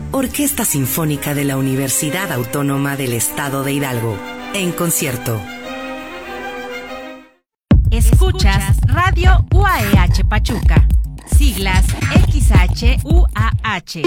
Orquesta Sinfónica de la Universidad Autónoma del Estado de Hidalgo, en concierto. Escuchas Radio UAEH Pachuca, siglas XHUAH,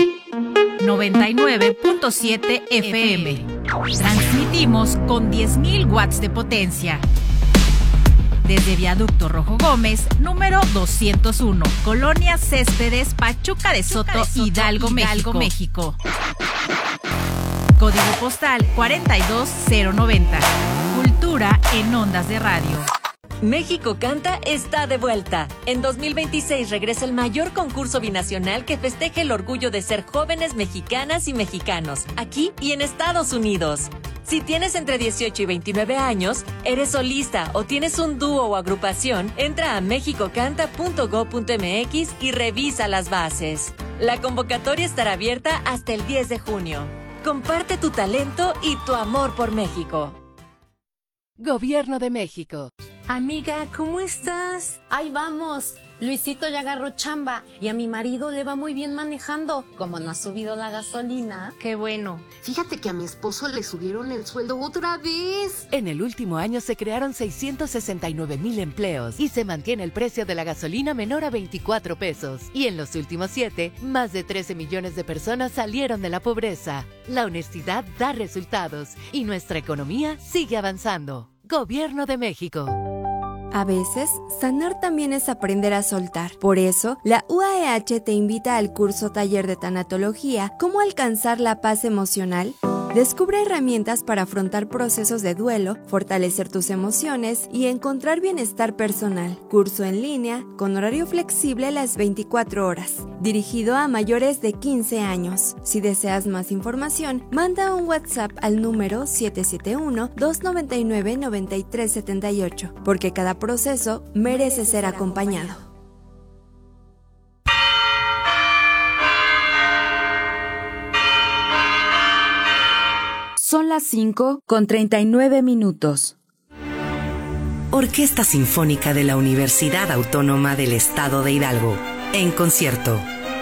99.7 FM. Transmitimos con 10.000 watts de potencia. Desde Viaducto Rojo Gómez, número 201, Colonia Céspedes, Pachuca de Soto, Hidalgo, México. Código postal 42090. Cultura en ondas de radio. México Canta está de vuelta. En 2026 regresa el mayor concurso binacional que festeje el orgullo de ser jóvenes mexicanas y mexicanos, aquí y en Estados Unidos. Si tienes entre 18 y 29 años, eres solista o tienes un dúo o agrupación, entra a mexicocanta.go.mx y revisa las bases. La convocatoria estará abierta hasta el 10 de junio. Comparte tu talento y tu amor por México. Gobierno de México. Amiga, ¿cómo estás? Ahí vamos. Luisito ya agarró chamba y a mi marido le va muy bien manejando. Como no ha subido la gasolina. Qué bueno. Fíjate que a mi esposo le subieron el sueldo otra vez. En el último año se crearon 669,000 empleos y se mantiene el precio de la gasolina menor a 24 pesos. Y en los últimos 7, más de 13 millones de personas salieron de la pobreza. La honestidad da resultados y nuestra economía sigue avanzando. Gobierno de México. A veces, sanar también es aprender a soltar. Por eso, la UAEH te invita al curso taller de tanatología ¿Cómo alcanzar la paz emocional? Descubre herramientas para afrontar procesos de duelo, fortalecer tus emociones y encontrar bienestar personal. Curso en línea, con horario flexible las 24 horas. Dirigido a mayores de 15 años. Si deseas más información, manda un WhatsApp al número 771-299-9378, porque cada proceso merece ser acompañado. Son las 5:39. Orquesta Sinfónica de la Universidad Autónoma del Estado de Hidalgo, en concierto.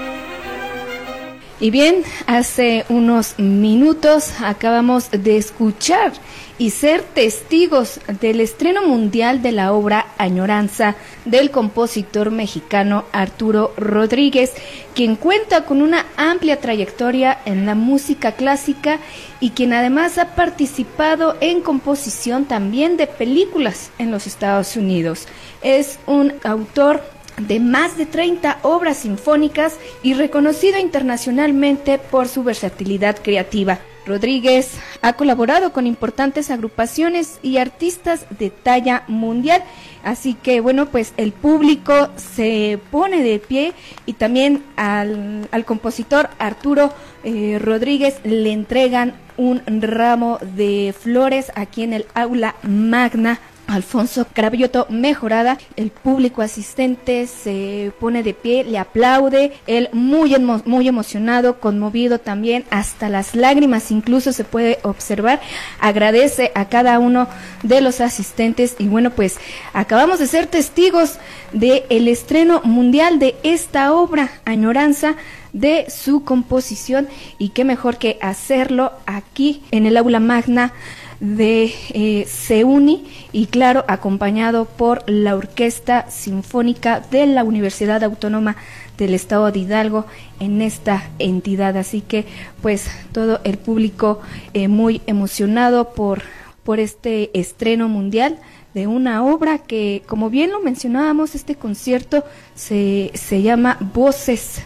Y bien, hace unos minutos acabamos de escuchar y ser testigos del estreno mundial de la obra Añoranza del compositor mexicano Arturo Rodríguez, quien cuenta con una amplia trayectoria en la música clásica y quien además ha participado en composición también de películas en los Estados Unidos. Es un autor de más de 30 obras sinfónicas y reconocido internacionalmente por su versatilidad creativa. Rodríguez ha colaborado con importantes agrupaciones y artistas de talla mundial, así que bueno, pues el público se pone de pie y también al compositor Arturo Rodríguez le entregan un ramo de flores aquí en el aula magna Alfonso Cravioto Mejorada. El público asistente se pone de pie, le aplaude, él muy emocionado, conmovido también, hasta las lágrimas incluso se puede observar, agradece a cada uno de los asistentes y bueno, pues acabamos de ser testigos del estreno mundial de esta obra, Añoranza, de su composición, y qué mejor que hacerlo aquí en el aula magna de CEUNY y claro, acompañado por la Orquesta Sinfónica de la Universidad Autónoma del Estado de Hidalgo en esta entidad. Así que pues todo el público muy emocionado por este estreno mundial de una obra que, como bien lo mencionábamos, este concierto se llama Voces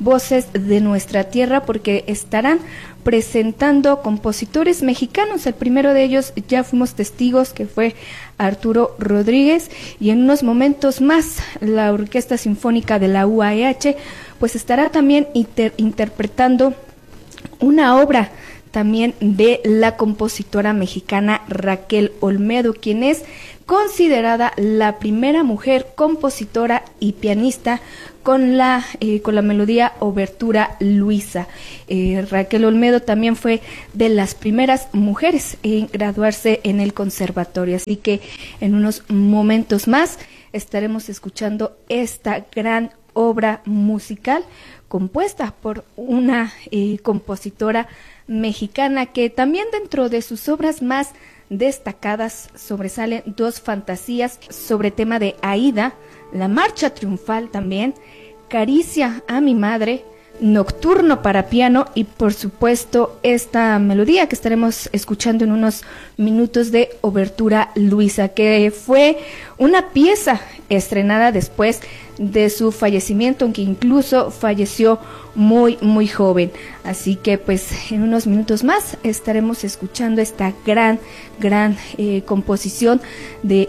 de nuestra tierra, porque estarán presentando compositores mexicanos. El primero de ellos ya fuimos testigos, que fue Arturo Rodríguez, y en unos momentos más la Orquesta Sinfónica de la UAEH pues estará también interpretando una obra también de la compositora mexicana Raquel Olmedo, quien es considerada la primera mujer compositora y pianista con la melodía Obertura Luisa. Raquel Olmedo también fue de las primeras mujeres en graduarse en el conservatorio, así que en unos momentos más estaremos escuchando esta gran obra musical compuesta por una compositora mexicana que también dentro de sus obras más destacadas sobresalen dos fantasías sobre tema de Aída, la marcha triunfal también, Caricia a mi madre, Nocturno para piano y por supuesto esta melodía que estaremos escuchando en unos minutos de Obertura Luisa, que fue una pieza estrenada después de su fallecimiento, aunque incluso falleció muy joven. Así que pues en unos minutos más estaremos escuchando esta gran composición de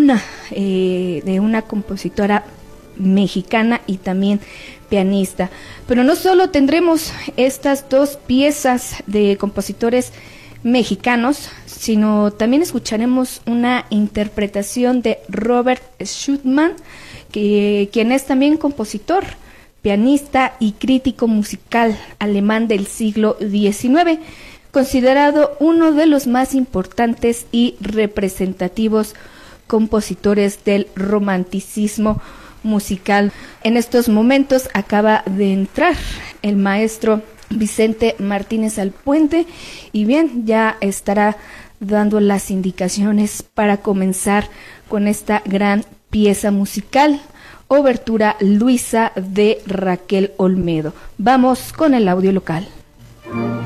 una compositora mexicana y también pianista. Pero no solo tendremos estas dos piezas de compositores mexicanos, sino también escucharemos una interpretación de Robert Schumann, quien es también compositor, pianista y crítico musical alemán del siglo XIX, considerado uno de los más importantes y representativos compositores del romanticismo musical. En estos momentos acaba de entrar el maestro Vicente Martínez Alpuente y bien, ya estará dando las indicaciones para comenzar con esta gran pieza musical, Obertura Luisa de Raquel Olmedo. Vamos con el audio local.